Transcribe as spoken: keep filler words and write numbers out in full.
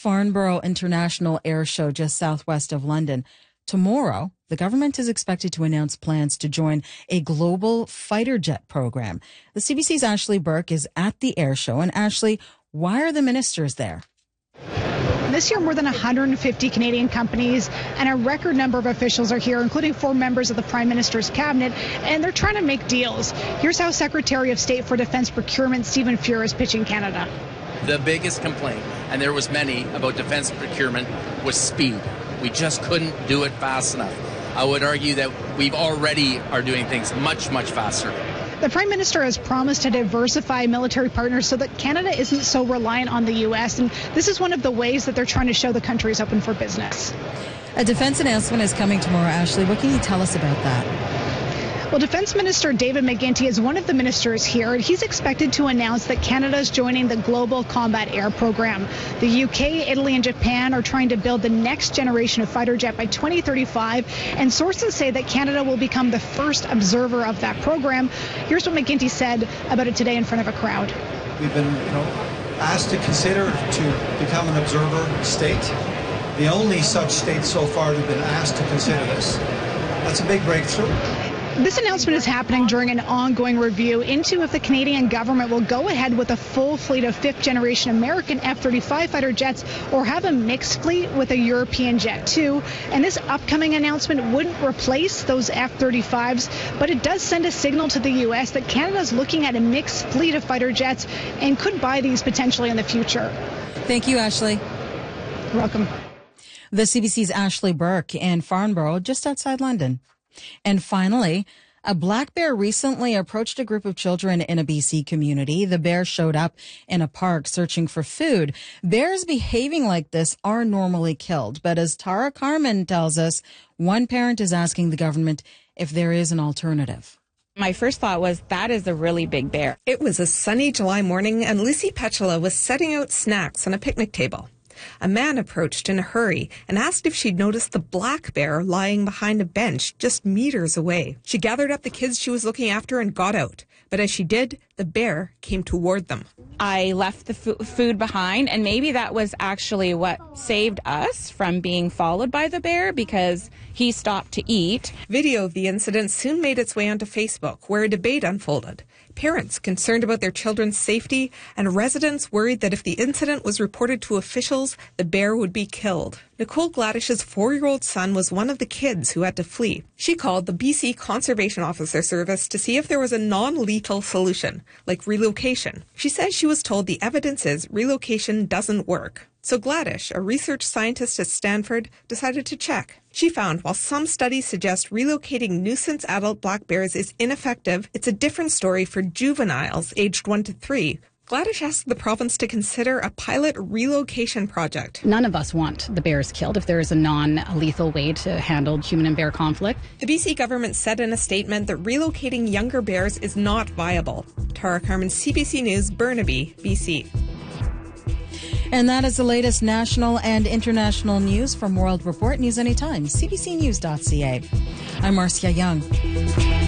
Farnborough International Air Show just southwest of London. Tomorrow, the government is expected to announce plans to join a global fighter jet program. The C B C's Ashley Burke is at the air show. And Ashley, why are the ministers there? This year, more than one hundred fifty Canadian companies and a record number of officials are here, including four members of the Prime Minister's cabinet, and they're trying to make deals. Here's how Secretary of State for Defence Procurement Stephen Fuhr is pitching Canada. The biggest complaint, and there was many, about defence procurement was speed. We just couldn't do it fast enough. I would argue that we've already are doing things much, much faster. The Prime Minister has promised to diversify military partners so that Canada isn't so reliant on the U S, and this is one of the ways that they're trying to show the country is open for business. A defense announcement is coming tomorrow, Ashley. What can you tell us about that? Well, Defense Minister David McGuinty is one of the ministers here, and he's expected to announce that Canada is joining the Global Combat Air Program. The U K, Italy, and Japan are trying to build the next generation of fighter jet by twenty thirty-five, and sources say that Canada will become the first observer of that program. Here's what McGuinty said about it today in front of a crowd. We've been, you know, asked to consider to become an observer state. The only such state so far to have been asked to consider this. That's a big breakthrough. This announcement is happening during an ongoing review into if the Canadian government will go ahead with a full fleet of fifth-generation American F thirty-five fighter jets or have a mixed fleet with a European jet too. And this upcoming announcement wouldn't replace those F thirty-fives, but it does send a signal to the U S that Canada is looking at a mixed fleet of fighter jets and could buy these potentially in the future. Thank you, Ashley. You're welcome. The C B C's Ashley Burke in Farnborough, just outside London. And finally, a black bear recently approached a group of children in a B C community. The bear showed up in a park searching for food. Bears behaving like this are normally killed. But as Tara Carmen tells us, one parent is asking the government if there is an alternative. My first thought was, that is a really big bear. It was a sunny July morning, and Lucy Petula was setting out snacks on a picnic table. A man approached in a hurry and asked if she'd noticed the black bear lying behind a bench just meters away. She gathered up the kids she was looking after and got out. But as she did, the bear came toward them. I left the fo- food behind, and maybe that was actually what saved us from being followed by the bear, because he stopped to eat. Video of the incident soon made its way onto Facebook, where a debate unfolded. Parents concerned about their children's safety, and residents worried that if the incident was reported to officials, the bear would be killed. Nicole Gladdish's four-year-old son was one of the kids who had to flee. She called the B C Conservation Officer Service to see if there was a non-lethal solution, like relocation. She says she was told the evidence is relocation doesn't work. So Gladdish, a research scientist at Stanford, decided to check. She found while some studies suggest relocating nuisance adult black bears is ineffective, it's a different story for juveniles aged one to three. Gladdish asked the province to consider a pilot relocation project. None of us want the bears killed if there is a non-lethal way to handle human and bear conflict. The B C government said in a statement that relocating younger bears is not viable. Tara Carmen, C B C News, Burnaby, B C. And that is the latest national and international news from World Report. News anytime, c b c news dot c a. I'm Marcia Young.